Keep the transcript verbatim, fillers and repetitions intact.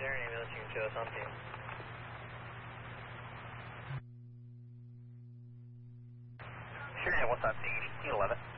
there an ambulance you can show us on to? Sure, yeah, what's that, C eleven?